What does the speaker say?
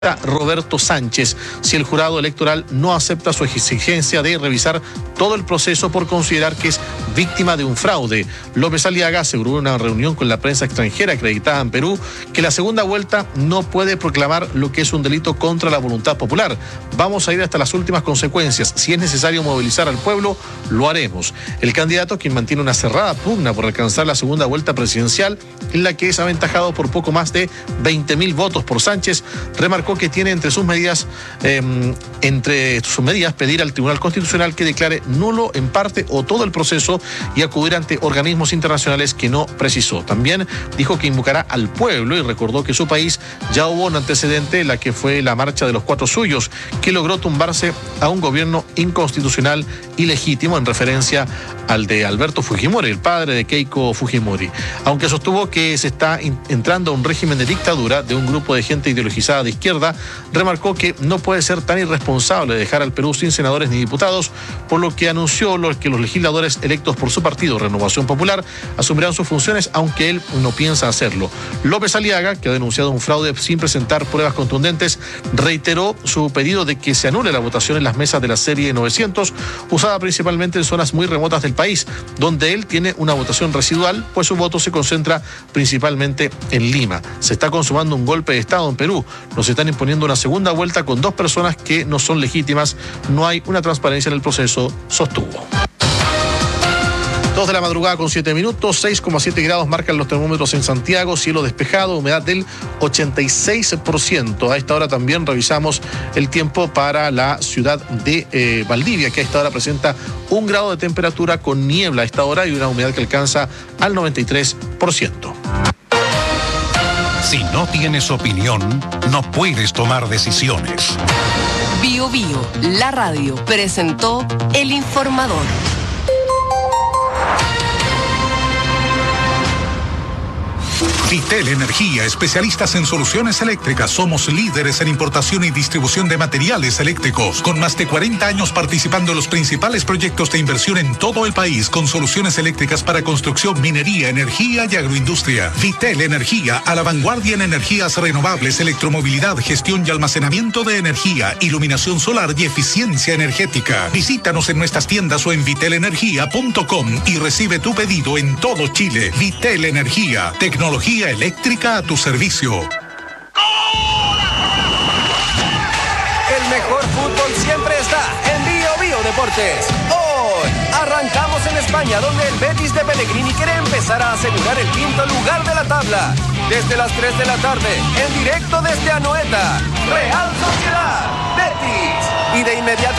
Roberto Sánchez si el jurado electoral no acepta su exigencia de revisar todo el proceso por considerar que es víctima de un fraude. López Aliaga aseguró en una reunión con la prensa extranjera acreditada en Perú que la segunda vuelta no puede proclamar lo que es un delito contra la voluntad popular. Vamos a ir hasta las últimas consecuencias. Si es necesario movilizar al pueblo, lo haremos. El candidato, quien mantiene una cerrada pugna por alcanzar la segunda vuelta presidencial, en la que es aventajado por poco más de 20.000 votos por Sánchez, remarcó que tiene entre sus medidas pedir al Tribunal Constitucional que declare nulo en parte o todo el proceso y acudir ante organismos internacionales que no precisó. También dijo que invocará al pueblo y recordó que su país ya hubo un antecedente, la que fue la marcha de los 4 suyos, que logró tumbarse a un gobierno inconstitucional y legítimo, en referencia al de Alberto Fujimori, el padre de Keiko Fujimori. Aunque sostuvo que se está entrando a un régimen de dictadura de un grupo de gente ideologizada de izquierda, remarcó que no puede ser tan irresponsable dejar al Perú sin senadores ni diputados, por lo que anunció que los legisladores electos por su partido, Renovación Popular, asumirán sus funciones, aunque él no piensa hacerlo. López Aliaga, que ha denunciado un fraude sin presentar pruebas contundentes, reiteró su pedido de que se anule la votación en las mesas de la serie 900, usada principalmente en zonas muy remotas del país, donde él tiene una votación residual, pues su voto se concentra principalmente en Lima. Se está consumando un golpe de Estado en Perú. Nos están imponiendo una segunda vuelta con 2 personas que no son legítimas. No hay una transparencia en el proceso, sostuvo. 2 de la madrugada con 7 minutos, 6,7 grados marcan los termómetros en Santiago, cielo despejado, humedad del 86%. A esta hora también revisamos el tiempo para la ciudad de Valdivia, que a esta hora presenta 1 grado de temperatura con niebla a esta hora y una humedad que alcanza al 93%. Si no tienes opinión, no puedes tomar decisiones. Bio Bio, la radio, presentó El Informador. Vitel Energía, especialistas en soluciones eléctricas. Somos líderes en importación y distribución de materiales eléctricos, con más de 40 años participando en los principales proyectos de inversión en todo el país, con soluciones eléctricas para construcción, minería, energía y agroindustria. Vitel Energía, a la vanguardia en energías renovables, electromovilidad, gestión y almacenamiento de energía, iluminación solar y eficiencia energética. Visítanos en nuestras tiendas o en vitelenergia.com y recibe tu pedido en todo Chile. Vitel Energía, tecnología eléctrica a tu servicio. El mejor fútbol siempre está en Bio Bio Deportes. Hoy arrancamos en España, donde el Betis de Pellegrini quiere empezar a asegurar el 5º lugar de la tabla. Desde las 3 de la tarde, en directo desde Anoeta, Real Sociedad Betis. Y de inmediato